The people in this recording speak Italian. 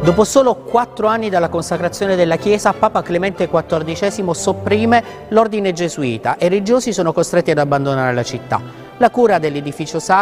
Dopo solo 4 anni dalla consacrazione della Chiesa, Papa Clemente XIV sopprime l'ordine gesuita e i religiosi sono costretti ad abbandonare la città. La cura dell'edificio sacro